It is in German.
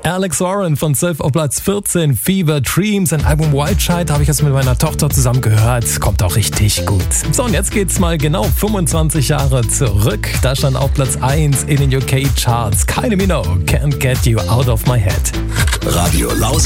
Alex Warren von 12 auf Platz 14, Fever Dreams, ein Album Wild Child, habe ich jetzt mit meiner Tochter zusammen gehört, kommt auch richtig gut. So, und jetzt geht's mal genau 25 Jahre zurück. Da stand auf Platz 1 in den UK Charts Kylie Minogue, Can't Get You Out of My Head. Radio Lausanne.